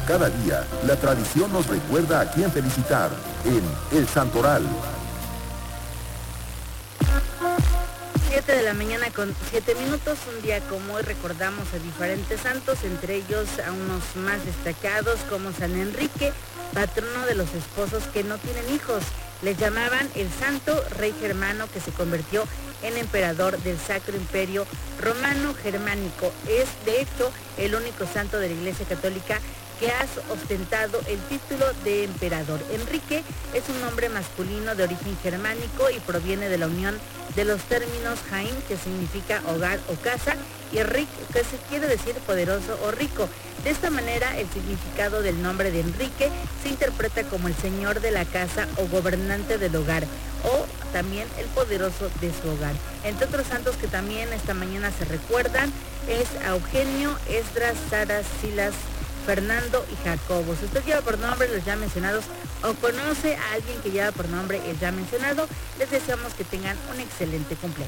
Cada día, la tradición nos recuerda a quién felicitar en El Santoral. 7 de la mañana con 7 minutos, un día como hoy recordamos a diferentes santos, entre ellos a unos más destacados como San Enrique, patrono de los esposos que no tienen hijos. Les llamaban el Santo Rey Germano, que se convirtió en emperador del Sacro Imperio Romano Germánico. Es, de hecho, el único santo de la Iglesia Católica que ha ostentado el título de emperador. Enrique es un nombre masculino de origen germánico y proviene de la unión de los términos Haim, que significa hogar o casa, y Ric, que se quiere decir poderoso o rico. De esta manera, el significado del nombre de Enrique se interpreta como el señor de la casa o gobernante del hogar, o también el poderoso de su hogar. Entre otros santos que también esta mañana se recuerdan es a Eugenio, Esdras, Sara, Silas, Fernando y Jacobo. Si usted lleva por nombre los ya mencionados o conoce a alguien que lleva por nombre el ya mencionado, les deseamos que tengan un excelente cumpleaños.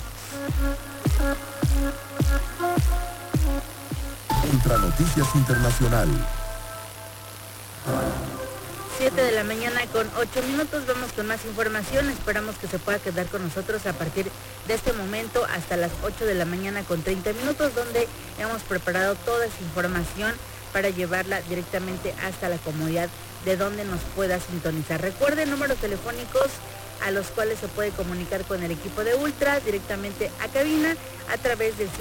Ultra Noticias Internacional. 7 de la mañana con 8 minutos, vamos con más información. Esperamos que se pueda quedar con nosotros a partir de este momento hasta las 8 de la mañana con 30 minutos, donde hemos preparado toda esa información para llevarla directamente hasta la comodidad de donde nos pueda sintonizar. Recuerden números telefónicos a los cuales se puede comunicar con el equipo de Ultra directamente a cabina a través del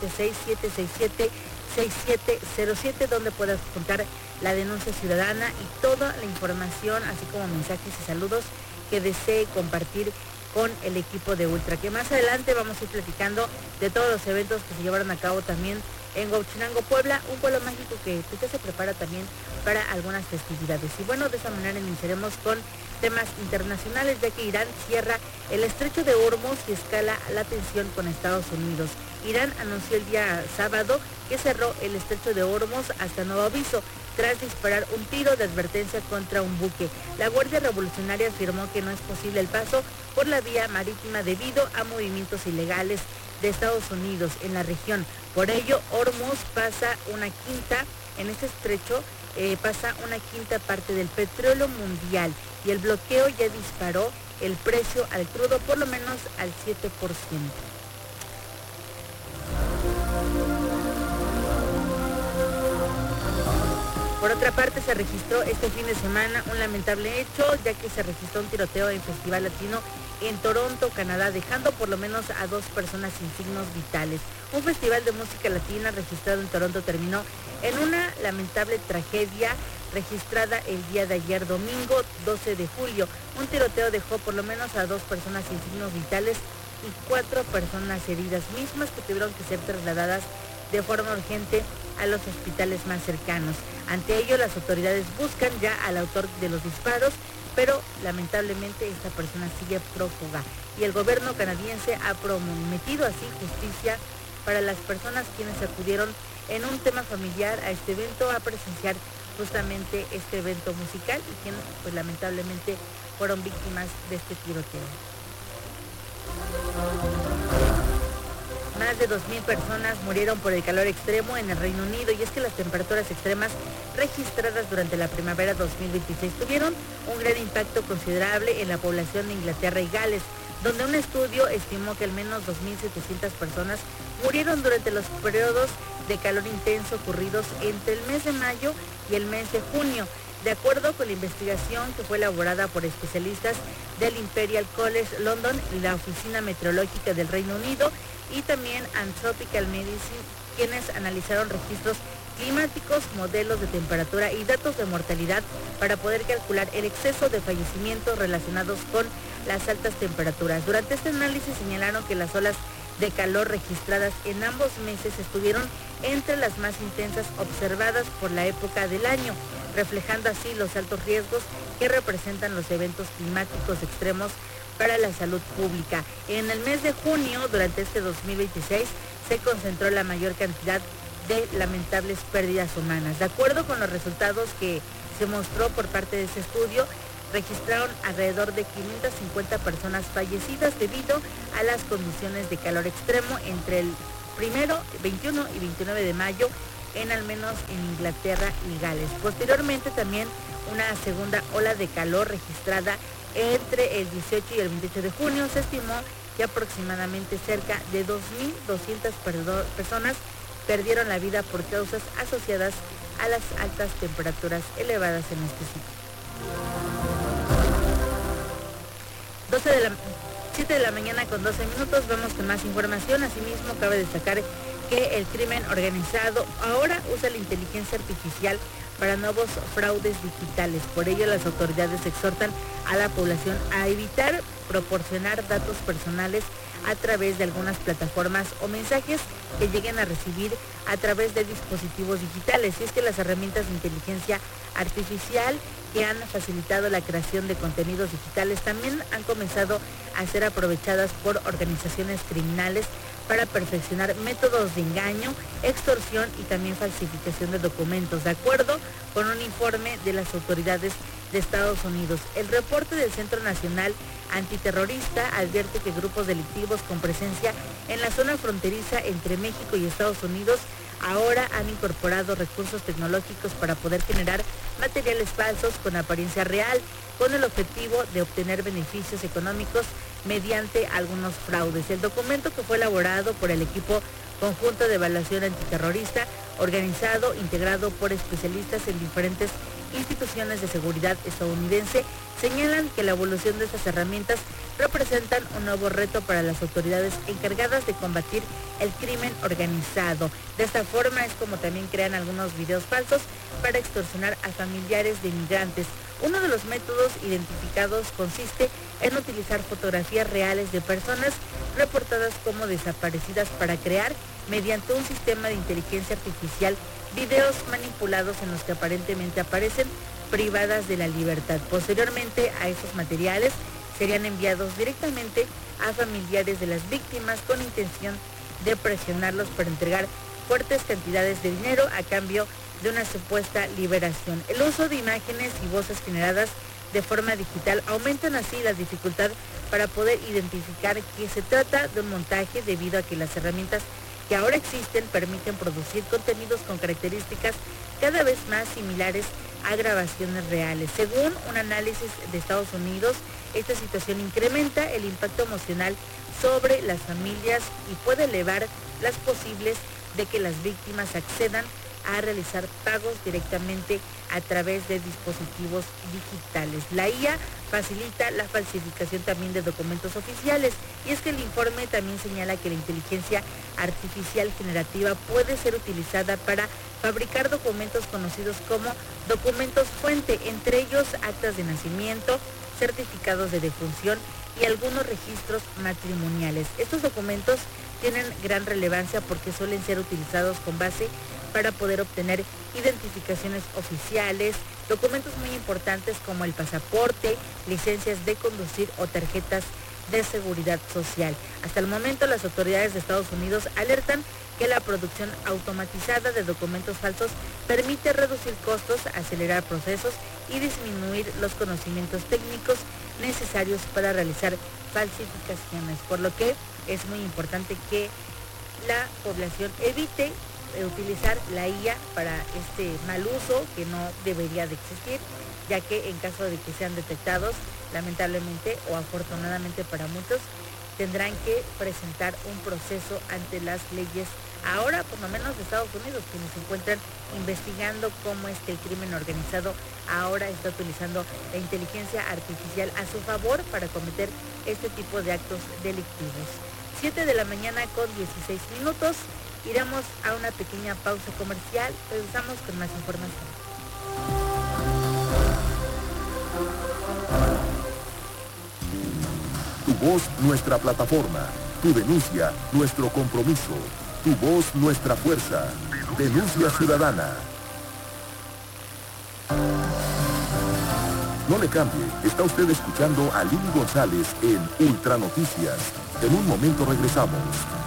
776-767-6707, donde puedas contar la denuncia ciudadana y toda la información, así como mensajes y saludos que desee compartir con el equipo de Ultra, que más adelante vamos a ir platicando de todos los eventos que se llevaron a cabo también en Huachinango, Puebla, un pueblo mágico que ya se prepara también para algunas festividades. Y bueno, de esa manera iniciaremos con temas internacionales, ya que Irán cierra el estrecho de Hormuz y escala la tensión con Estados Unidos. Irán anunció el día sábado que cerró el estrecho de Hormuz hasta nuevo aviso, tras disparar un tiro de advertencia contra un buque. La Guardia Revolucionaria afirmó que no es posible el paso por la vía marítima debido a movimientos ilegales de Estados Unidos en la región. Por ello, Hormuz pasa una quinta, en este estrecho, pasa una quinta parte del petróleo mundial, y el bloqueo ya disparó el precio al crudo por lo menos al 7%. Por otra parte, se registró este fin de semana un lamentable hecho, ya que se registró un tiroteo en Festival Latino en Toronto, Canadá, dejando por lo menos a 2 personas sin signos vitales. Un festival de música latina registrado en Toronto terminó en una lamentable tragedia registrada el día de ayer, domingo 12 de julio. Un tiroteo dejó por lo menos a 2 personas sin signos vitales y 4 personas heridas, mismas que tuvieron que ser trasladadas de forma urgente a los hospitales más cercanos. Ante ello, las autoridades buscan ya al autor de los disparos, pero lamentablemente esta persona sigue prófuga, y el gobierno canadiense ha prometido así justicia para las personas quienes acudieron en un tema familiar a este evento, a presenciar justamente este evento musical, y quienes pues lamentablemente fueron víctimas de este tiroteo. Más de 2,000 personas murieron por el calor extremo en el Reino Unido, y es que las temperaturas extremas registradas durante la primavera 2026 tuvieron un gran impacto considerable en la población de Inglaterra y Gales, donde un estudio estimó que al menos 2,700 personas murieron durante los periodos de calor intenso ocurridos entre el mes de mayo y el mes de junio. De acuerdo con la investigación que fue elaborada por especialistas del Imperial College London y la Oficina Meteorológica del Reino Unido, y también Anthropical Medicine, quienes analizaron registros climáticos, modelos de temperatura y datos de mortalidad para poder calcular el exceso de fallecimientos relacionados con las altas temperaturas. Durante este análisis señalaron que las olas de calor registradas en ambos meses estuvieron entre las más intensas observadas por la época del año, reflejando así los altos riesgos que representan los eventos climáticos extremos para la salud pública. En el mes de junio, durante este 2026, se concentró la mayor cantidad de lamentables pérdidas humanas. De acuerdo con los resultados que se mostró por parte de ese estudio, registraron alrededor de 550 personas fallecidas debido a las condiciones de calor extremo entre el 21 y 29 de mayo en al menos en Inglaterra y Gales. Posteriormente también una segunda ola de calor registrada entre el 18 y el 28 de junio. Se estimó que aproximadamente cerca de 2.200 personas perdieron la vida por causas asociadas a las altas temperaturas elevadas en este sitio. 7 de la mañana con 12 minutos, vamos con más información. Asimismo, cabe destacar que el crimen organizado ahora usa la inteligencia artificial para nuevos fraudes digitales. Por ello, las autoridades exhortan a la población a evitar proporcionar datos personales a través de algunas plataformas o mensajes que lleguen a recibir a través de dispositivos digitales. Y es que las herramientas de inteligencia artificial que han facilitado la creación de contenidos digitales también han comenzado a ser aprovechadas por organizaciones criminales para perfeccionar métodos de engaño, extorsión y también falsificación de documentos, de acuerdo con un informe de las autoridades de Estados Unidos. El reporte del Centro Nacional Antiterrorista advierte que grupos delictivos con presencia en la zona fronteriza entre México y Estados Unidos ahora han incorporado recursos tecnológicos para poder generar materiales falsos con apariencia real, con el objetivo de obtener beneficios económicos mediante algunos fraudes. El documento, que fue elaborado por el equipo conjunto de evaluación antiterrorista, organizado, integrado por especialistas en diferentes instituciones de seguridad estadounidense, señalan que la evolución de estas herramientas representan un nuevo reto para las autoridades encargadas de combatir el crimen organizado. De esta forma es como también crean algunos videos falsos para extorsionar a familiares de inmigrantes. Uno de los métodos identificados consiste en utilizar fotografías reales de personas reportadas como desaparecidas para crear, mediante un sistema de inteligencia artificial, videos manipulados en los que aparentemente aparecen privadas de la libertad. Posteriormente a estos materiales serían enviados directamente a familiares de las víctimas con intención de presionarlos para entregar fuertes cantidades de dinero a cambio de una supuesta liberación. El uso de imágenes y voces generadas de forma digital aumentan así la dificultad para poder identificar que se trata de un montaje, debido a que las herramientas que ahora existen permiten producir contenidos con características cada vez más similares a grabaciones reales. Según un análisis de Estados Unidos, esta situación incrementa el impacto emocional sobre las familias y puede elevar las posibles de que las víctimas accedan a realizar pagos directamente a través de dispositivos digitales. La IA facilita la falsificación también de documentos oficiales, y es que el informe también señala que la inteligencia artificial generativa puede ser utilizada para fabricar documentos conocidos como documentos fuente, entre ellos actas de nacimiento, certificados de defunción y algunos registros matrimoniales. Estos documentos tienen gran relevancia porque suelen ser utilizados con base para poder obtener identificaciones oficiales, documentos muy importantes como el pasaporte, licencias de conducir o tarjetas de seguridad social. Hasta el momento, las autoridades de Estados Unidos alertan que la producción automatizada de documentos falsos permite reducir costos, acelerar procesos y disminuir los conocimientos técnicos necesarios para realizar falsificaciones, por lo que es muy importante que la población evite utilizar la IA para este mal uso que no debería de existir, ya que en caso de que sean detectados, lamentablemente o afortunadamente para muchos, tendrán que presentar un proceso ante las leyes, ahora por lo menos de Estados Unidos, quienes se encuentran investigando cómo es que el crimen organizado ahora está utilizando la inteligencia artificial a su favor para cometer este tipo de actos delictivos. 7 de la mañana con 16 minutos. Iremos a una pequeña pausa comercial. Regresamos con más información. Tu voz, nuestra plataforma. Tu denuncia, nuestro compromiso. Tu voz, nuestra fuerza. Denuncia ciudadana. No le cambie. Está usted escuchando a Lili González en Ultra Noticias. En un momento regresamos.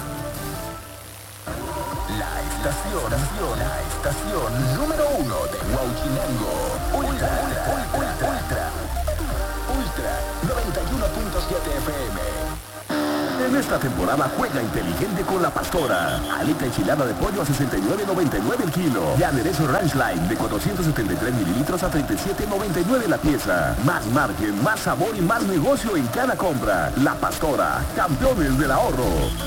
La estación número 1 de Huauchinango. Ultra 91.7 FM. En esta temporada juega inteligente con La Pastora. Alita enchilada de pollo a $69.99 el kilo. Y aderezo Ranch Line de 473 mililitros a $37.99 la pieza. Más margen, más sabor y más negocio en cada compra. La Pastora, campeones del ahorro.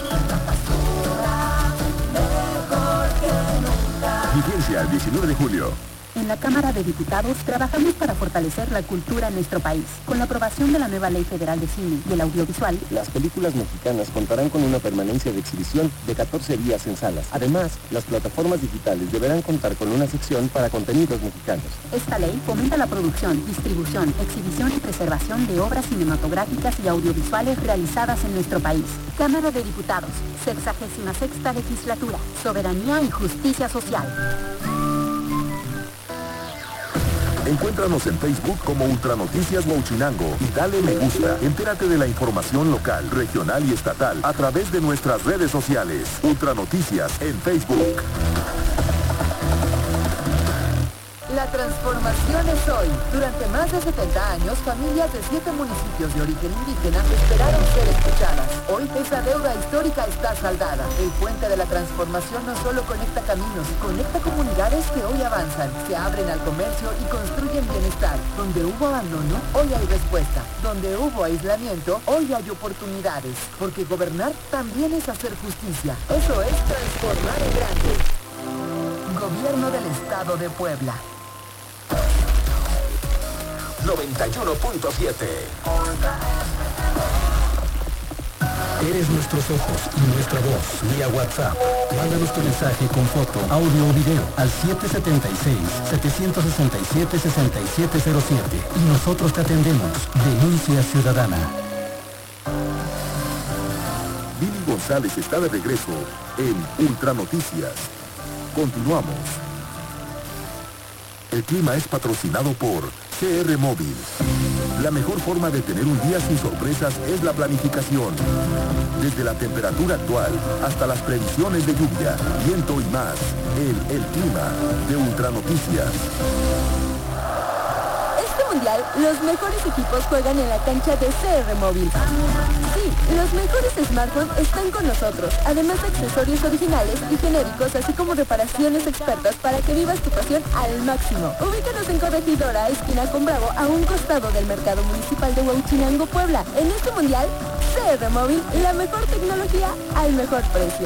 Vigencia el 19 de julio. En la Cámara de Diputados trabajamos para fortalecer la cultura en nuestro país. Con la aprobación de la nueva Ley Federal de Cine y el Audiovisual, las películas mexicanas contarán con una permanencia de exhibición de 14 días en salas. Además, las plataformas digitales deberán contar con una sección para contenidos mexicanos. Esta ley fomenta la producción, distribución, exhibición y preservación de obras cinematográficas y audiovisuales realizadas en nuestro país. Cámara de Diputados, 66ª Legislatura, Soberanía y Justicia Social. Encuéntranos en Facebook como Ultranoticias Huauchinango y dale me gusta. Entérate de la información local, regional y estatal a través de nuestras redes sociales. Ultranoticias en Facebook. La transformación es hoy. Durante más de 70 años, familias de 7 municipios de origen indígena esperaron ser escuchadas. Hoy esa deuda histórica está saldada. El puente de la transformación no solo conecta caminos, conecta comunidades que hoy avanzan, se abren al comercio y construyen bienestar. Donde hubo abandono, hoy hay respuesta. Donde hubo aislamiento, hoy hay oportunidades. Porque gobernar también es hacer justicia. Eso es transformar en grande. Gobierno del Estado de Puebla. 91.7. Eres nuestros ojos y nuestra voz vía WhatsApp. Mándanos tu mensaje con foto, audio o video al 776-767-6707 y nosotros te atendemos. Denuncia ciudadana. Billy González está de regreso en Ultranoticias. Continuamos. El clima es patrocinado por CR Móvil. La mejor forma de tener un día sin sorpresas es la planificación. Desde la temperatura actual hasta las previsiones de lluvia, viento y más. El clima de Ultranoticias. Este mundial, los mejores equipos juegan en la cancha de CR Móvil. Sí, los mejores smartphones están con nosotros, además de accesorios originales y genéricos, así como reparaciones expertas para que vivas tu pasión al máximo. Ubícanos en Corregidora, esquina con Bravo, a un costado del Mercado Municipal de Huauchinango, Puebla. En este mundial, CR Móvil, la mejor tecnología al mejor precio.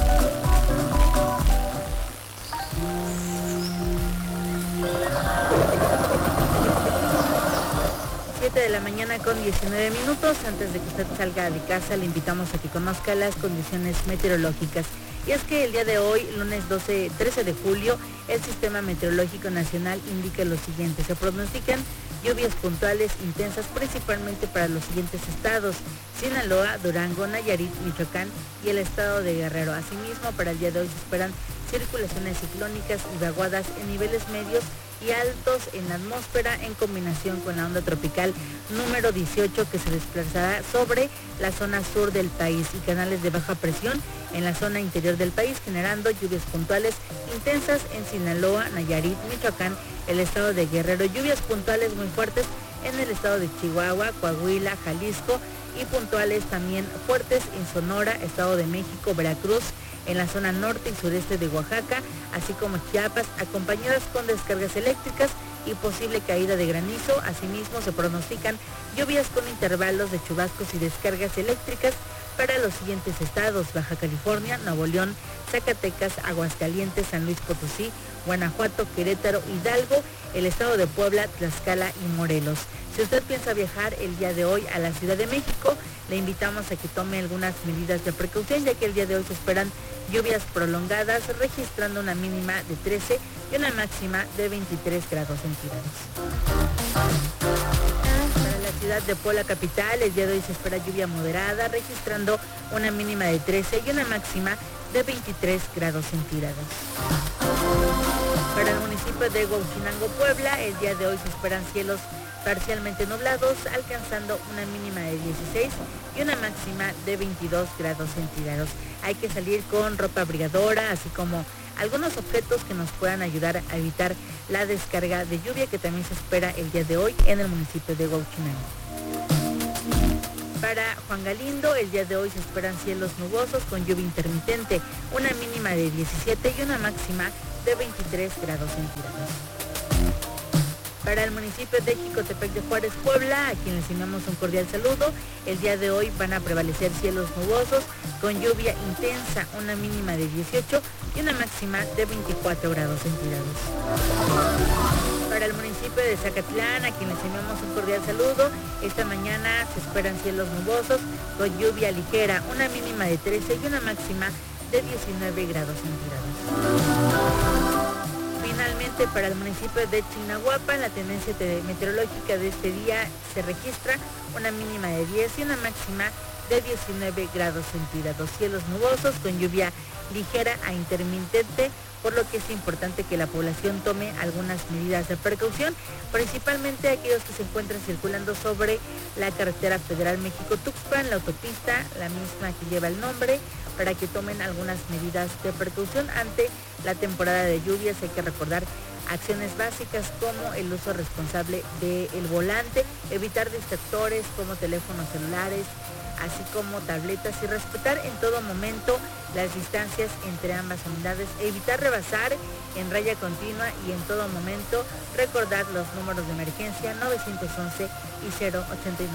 7 de la mañana con 19 minutos. Antes de que usted salga de casa, le invitamos a que conozca las condiciones meteorológicas. Y es que el día de hoy, lunes 13 de julio, el Sistema Meteorológico Nacional indica lo siguiente. Se pronostican lluvias puntuales intensas principalmente para los siguientes estados: Sinaloa, Durango, Nayarit, Michoacán y el estado de Guerrero. Asimismo, para el día de hoy se esperan circulaciones ciclónicas y vaguadas en niveles medios y altos en la atmósfera en combinación con la onda tropical número 18 que se desplazará sobre la zona sur del país y canales de baja presión en la zona interior del país, generando lluvias puntuales intensas en Sinaloa, Nayarit, Michoacán, el estado de Guerrero, lluvias puntuales muy fuertes en el estado de Chihuahua, Coahuila, Jalisco y puntuales también fuertes en Sonora, Estado de México, Veracruz, en la zona norte y sureste de Oaxaca, así como Chiapas, acompañadas con descargas eléctricas y posible caída de granizo. Asimismo, se pronostican lluvias con intervalos de chubascos y descargas eléctricas para los siguientes estados: Baja California, Nuevo León, Zacatecas, Aguascalientes, San Luis Potosí, Guanajuato, Querétaro, Hidalgo, el estado de Puebla, Tlaxcala y Morelos. Si usted piensa viajar el día de hoy a la Ciudad de México, le invitamos a que tome algunas medidas de precaución, ya que el día de hoy se esperan lluvias prolongadas, registrando una mínima de 13 y una máxima de 23 grados centígrados. Para la ciudad de Puebla capital, el día de hoy se espera lluvia moderada, registrando una mínima de 13 y una máxima de 23 grados centígrados. Para el municipio de Huauchinango, Puebla, el día de hoy se esperan cielos parcialmente nublados, alcanzando una mínima de 16 y una máxima de 22 grados centígrados. Hay que salir con ropa abrigadora, así como algunos objetos que nos puedan ayudar a evitar la descarga de lluvia que también se espera el día de hoy en el municipio de Huauchinango. Para Juan Juan Galindo, el día de hoy se esperan cielos nubosos con lluvia intermitente, una mínima de 17 y una máxima de 23 grados centígrados. Para el municipio de Jicotepec de Juárez, Puebla, a quien les enviamos un cordial saludo, el día de hoy van a prevalecer cielos nubosos con lluvia intensa, una mínima de 18 y una máxima de 24 grados centígrados. Para el municipio de Zacatlán, a quien les enviamos un cordial saludo, esta mañana se esperan cielos nubosos con lluvia ligera, una mínima de 13 y una máxima de 19 grados centígrados. Finalmente, para el municipio de Chignahuapan, la tendencia meteorológica de este día se registra una mínima de 10 y una máxima de 19 grados centígrados. Cielos nubosos con lluvia ligera a intermitente, por lo que es importante que la población tome algunas medidas de precaución, principalmente aquellos que se encuentran circulando sobre la carretera federal México-Tuxpan, la autopista, la misma que lleva el nombre, para que tomen algunas medidas de precaución ante la temporada de lluvias. Hay que recordar acciones básicas como el uso responsable del volante, evitar distractores como teléfonos celulares, así como tabletas, y respetar en todo momento las distancias entre ambas unidades, evitar rebasar en raya continua y en todo momento recordar los números de emergencia 911 y 089.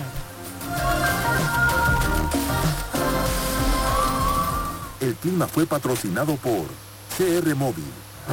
El clima fue patrocinado por CR Móvil.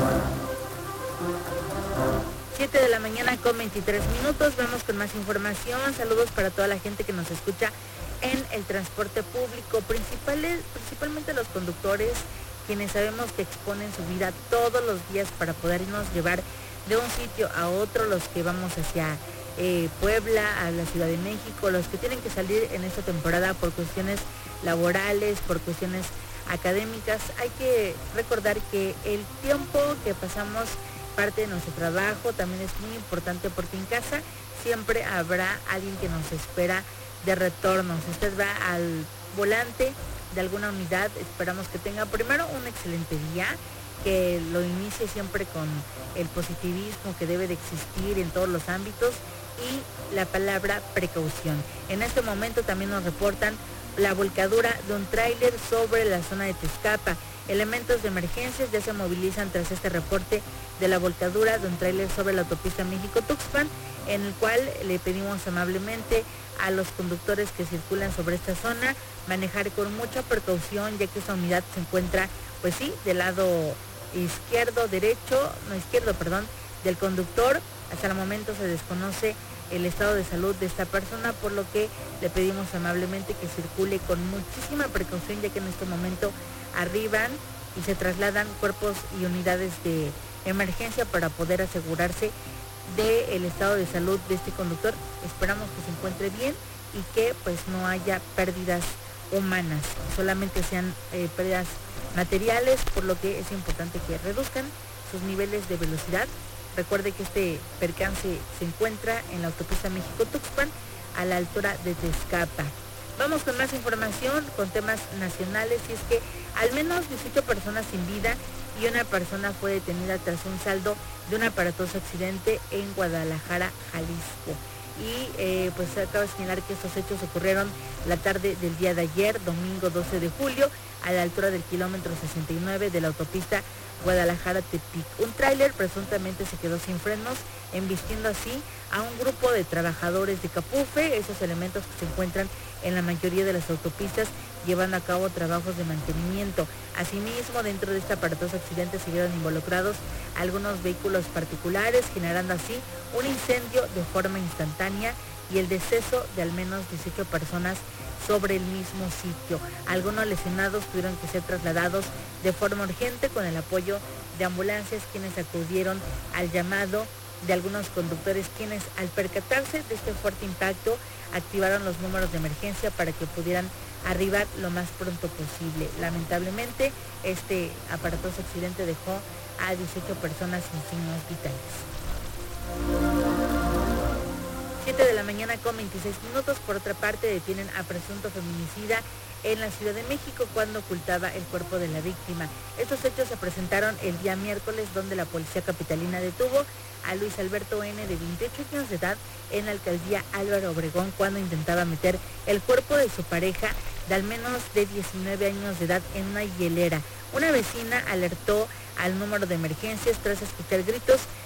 7 de la mañana con 23 minutos, vamos con más información. Saludos para toda la gente que nos escucha en el transporte público, principalmente los conductores, quienes sabemos que exponen su vida todos los días para podernos llevar de un sitio a otro, los que vamos hacia Puebla, a la Ciudad de México, los que tienen que salir en esta temporada por cuestiones laborales, por cuestiones académicas. Hay que recordar que el tiempo que pasamos parte de nuestro trabajo también es muy importante, porque en casa siempre habrá alguien que nos espera de retorno. Si usted va al volante de alguna unidad, esperamos que tenga primero un excelente día, que lo inicie siempre con el positivismo que debe de existir en todos los ámbitos y la palabra precaución. En este momento también nos reportan la volcadura de un tráiler sobre la zona de Tezcapa. Elementos de emergencias ya se movilizan tras este reporte de la volcadura de un tráiler sobre la autopista México-Tuxpan, en el cual le pedimos amablemente a los conductores que circulan sobre esta zona manejar con mucha precaución, ya que esta unidad se encuentra, pues sí, del lado del conductor. Hasta el momento se desconoce el estado de salud de esta persona, por lo que le pedimos amablemente que circule con muchísima precaución, ya que en este momento arriban y se trasladan cuerpos y unidades de emergencia para poder asegurarse del estado de salud de este conductor. Esperamos que se encuentre bien y que pues no haya pérdidas humanas, solamente sean pérdidas materiales, por lo que es importante que reduzcan sus niveles de velocidad. Recuerde que este percance se encuentra en la autopista México-Tuxpan, a la altura de Tezcapa. Vamos con más información, con temas nacionales, y es que al menos 18 personas sin vida y una persona fue detenida tras un saldo de un aparatoso accidente en Guadalajara, Jalisco. Y pues acaba de señalar que estos hechos ocurrieron la tarde del día de ayer, domingo 12 de julio, a la altura del kilómetro 69 de la autopista Guadalajara-Tepic. Un tráiler presuntamente se quedó sin frenos, embistiendo así a un grupo de trabajadores de Capufe, esos elementos que se encuentran en la mayoría de las autopistas llevando a cabo trabajos de mantenimiento. Asimismo, dentro de este aparatoso accidente se vieron involucrados algunos vehículos particulares, generando así un incendio de forma instantánea y el deceso de al menos 18 personas sobre el mismo sitio. Algunos lesionados tuvieron que ser trasladados de forma urgente con el apoyo de ambulancias, quienes acudieron al llamado de algunos conductores, quienes al percatarse de este fuerte impacto activaron los números de emergencia para que pudieran arribar lo más pronto posible. Lamentablemente, este aparatoso accidente dejó a 18 personas sin signos vitales. 7 de la mañana con 26 minutos. Por otra parte, detienen a presunto feminicida en la Ciudad de México cuando ocultaba el cuerpo de la víctima. Estos hechos se presentaron el día miércoles, donde la policía capitalina detuvo a Luis Alberto N., de 28 años de edad, en la alcaldía Álvaro Obregón, cuando intentaba meter el cuerpo de su pareja de al menos de 19 años de edad en una hielera. Una vecina alertó al número de emergencias tras escuchar gritos